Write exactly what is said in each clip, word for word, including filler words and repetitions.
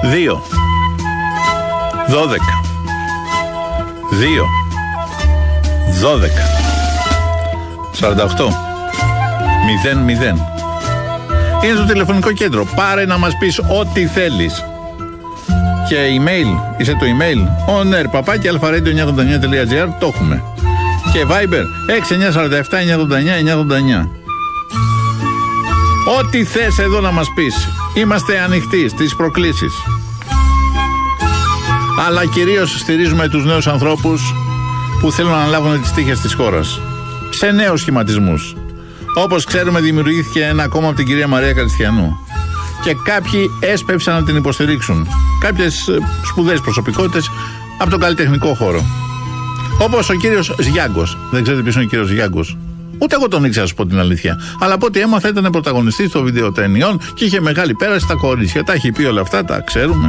δύο, δώδεκα, δύο, δώδεκα, σαράντα οκτώ, μηδέν μηδέν. Είναι το τηλεφωνικό κέντρο. Πάρε να μας πεις ό,τι θέλεις. Και email, είσαι το email on air παπάκι αλφα-radio εννιακόσια ογδόντα εννιά τελεία τζι άρ, το έχουμε. Και Viber έξι εννιά τέσσερα επτά εννιακόσια ογδόντα εννιά εννιακόσια ογδόντα εννιά. Ό,τι θες εδώ να μας πεις. Είμαστε ανοιχτοί στις προκλήσεις. Αλλά κυρίως στηρίζουμε τους νέους ανθρώπους που θέλουν να αναλάβουν τις τύχες της χώρας. Σε νέους σχηματισμούς. Όπως ξέρουμε, δημιουργήθηκε ένα κόμμα από την κυρία Μαρία Καριστιανού. Και κάποιοι έσπευσαν να την υποστηρίξουν. Κάποιες σπουδαίες προσωπικότητες από τον καλλιτεχνικό χώρο. Όπως ο κύριος Ζιάγκος. Δεν ξέρετε ποιος είναι ο κύριος Ζιάγκος. Ούτε εγώ τον ήξερα, να σου πω την αλήθεια. Αλλά από ό,τι έμαθα, ήταν πρωταγωνιστής των βιντεοτενιών και είχε μεγάλη πέραση στα κορίτσια. Τα έχει πει όλα αυτά, τα ξέρουμε.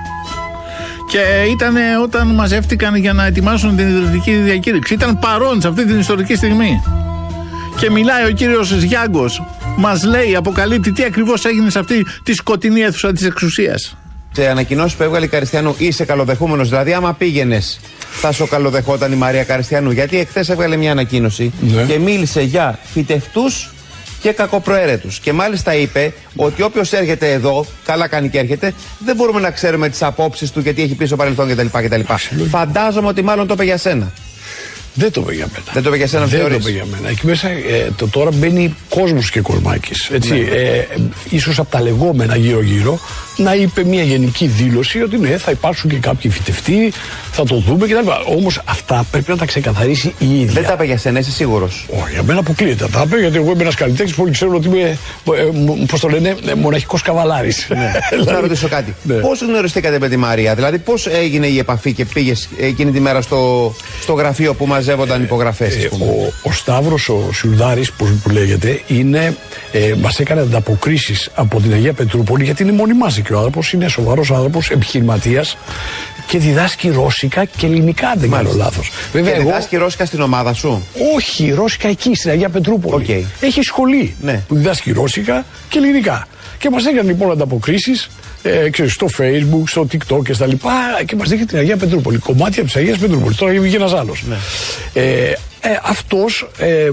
Και ήταν όταν μαζεύτηκαν για να ετοιμάσουν την ιδρυτική διακήρυξη. Ήταν παρόν σε αυτή την ιστορική στιγμή. Και μιλάει ο κύριος Ζιάγκος. Μας λέει, αποκαλύπτει τι ακριβώς έγινε σε αυτή τη σκοτεινή αίθουσα της εξουσίας. Σε ανακοινώσεις που έβγαλε η Καριστιανού, είσαι καλοδεχούμενος. Δηλαδή, άμα πήγαινες, θα σου καλοδεχόταν η Μαρία Καριστιανού. Γιατί εχθές έβγαλε μια ανακοίνωση ναι. και μίλησε για φυτευτούς και κακοπροαίρετους. Και μάλιστα είπε ότι όποιος έρχεται εδώ, καλά κάνει και έρχεται, δεν μπορούμε να ξέρουμε τις απόψεις του, γιατί έχει πίσω παρελθόν κτλ. κτλ. Φαντάζομαι ότι μάλλον το είπε για σένα. Δεν το είπε για μένα. Δεν το είπε για σένα, Δεν θεωρείς. το είπε για μένα. Εκεί μέσα ε, το, τώρα μπαίνει κόσμος και κοσμάκης. Έτσι, ναι. ε, ε, ίσως από τα λεγόμενα γύρω-γύρω να είπε μια γενική δήλωση ότι ναι, θα υπάρξουν και κάποιοι φυτευτοί, θα το δούμε κτλ. Όμως αυτά πρέπει να τα ξεκαθαρίσει η ίδια. Δεν τα είπε για σένα, είσαι σίγουρος? Όχι, για μένα αποκλείεται. Τα είπε γιατί εγώ είμαι ένας καλλιτέχνης που όλοι ξέρουν ότι είμαι, ε, πώς το λένε, μοναχικός καβαλάρης. Ναι. Θα ρωτήσω κάτι. Ναι. Πώς γνωριστήκατε με τη Μαρία, δηλαδή πώς έγινε η επαφή και πήγες εκείνη τη μέρα στο, στο γραφείο που μαζεύονταν υπογραφές? Ε, ο, ο Σταύρος ο Σιουδάρης, που, που λέγεται, είναι, ε, μας έκανε ανταποκρίσεις από την Αγία Πετρούπολη, γιατί είναι μονιμάζει και ο άνθρωπος, είναι σοβαρός άνθρωπος, επιχειρηματίας και διδάσκει ρώσικα και ελληνικά, αν δεν κάνω λάθος. Βέβαια, και διδάσκει εγώ... ρώσικα στην ομάδα σου? Όχι, ρώσικα εκεί, στην Αγία Πετρούπολη. Okay. Έχει σχολή ναι. που διδάσκει ρώσικα και ελληνικά. Και μας έκανε λοιπόν ανταποκρίσεις. Ε, ξέρεις, στο Facebook, στο TikTok και στα λοιπά, και μας δείχνει την Αγία Πετρούπολη. Κομμάτια της Αγίας Πετρούπολης. Τώρα βγήκε ένας άλλος. Ναι. Ε, ε, αυτός ε,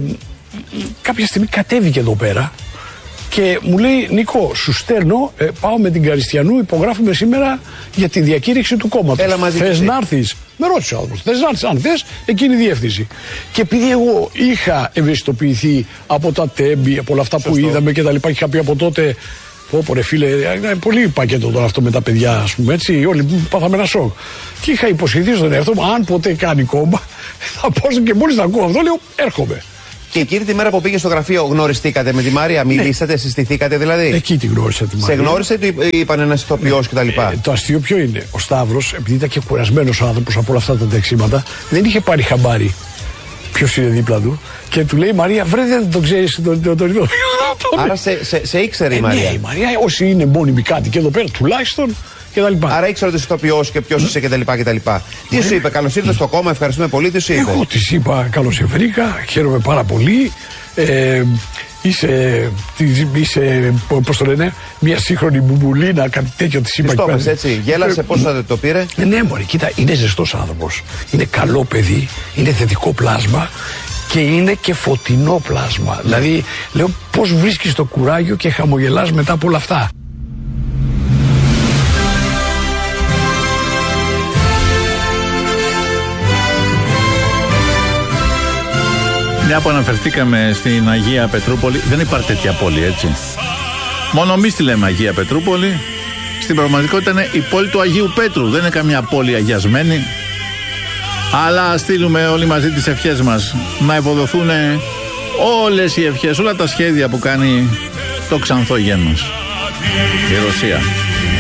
κάποια στιγμή κατέβηκε εδώ πέρα και μου λέει, Νίκο, σου στέλνω, ε, πάω με την Καριστιανού, υπογράφουμε σήμερα για τη διακήρυξη του κόμματος. Θες να έρθεις? Με ρώτησε ο άνθρωπος. Θες να έρθεις? Αν θες, εκείνη η διεύθυνση. Και επειδή εγώ είχα ευαισθητοποιηθεί από τα τέμπη, από όλα αυτά Σωστό. που είδαμε και τα λοιπά, και είχα πει από τότε. Πω, πω ρε φίλε, είναι πολύ πακέτο τώρα αυτό με τα παιδιά, ας πούμε, έτσι, όλοι πάθαμε ένα σοκ. Και είχα υποσχεθεί στον εαυτό μου, αν ποτέ κάνει κόμμα, θα πω και μόλις θα ακούω αυτό, λέω, έρχομαι. Και εκείνη τη μέρα που πήγε στο γραφείο, γνωριστήκατε με τη Μαρία, μιλήσατε, ναι. συστηθήκατε δηλαδή? Εκεί τη γνώρισα τη Μαρία. Σε γνώρισε ή είπαν ένας ηθοποιός κτλ? Ε, το αστείο ποιο είναι? Ο Σταύρος, επειδή ήταν και κουρασμένος άνθρωπος από όλα αυτά τα τεξίματα, δεν είχε πάρει χαμπάρι ποιος είναι δίπλα του. Και του λέει, Μαρία, βρε, δεν το ξέρεις τον ηθοποιό. Άρα σε, σε, σε ήξερε η ε, Μαρία. Ναι, η Μαρία, όσοι είναι μόνιμοι κάτι και εδώ πέρα, τουλάχιστον και τα λοιπά. Άρα ήξερε ότι είσαι ηθοποιός και ποιος είσαι και τα λοιπά και τα λοιπά. Τι σου είπε? Καλώς ήρθες στο κόμμα, ευχαριστούμε πολύ. Τι σου είπε? Εγώ της είπα, καλώς σε βρήκα, χαίρομαι πάρα πολύ. Ε, είσαι, είσαι, πώς το λένε, μια σύγχρονη μπουμπουλίνα, κάτι τέτοιο της είπα. Τι το έτσι, γέλασε, πώς θα το πήρε? Ναι, μωρέ, κοίτα, είναι ζεστός άνθρωπος. Είναι καλό παιδί, είναι θετικό πλάσμα. Και είναι και φωτεινό πλάσμα. Δηλαδή, λέω, πώς βρίσκεις το κουράγιο και χαμογελάς μετά από όλα αυτά. Μια που αναφερθήκαμε στην Αγία Πετρούπολη, δεν υπάρχει τέτοια πόλη, έτσι. Μόνο εμείς τη λέμε Αγία Πετρούπολη. Στην πραγματικότητα είναι η πόλη του Αγίου Πέτρου. Δεν είναι καμιά πόλη αγιασμένη. Αλλά στείλουμε όλοι μαζί τις ευχές μας να υποδοθούν όλες οι ευχές, όλα τα σχέδια που κάνει το ξανθό γένος, η Ρωσία.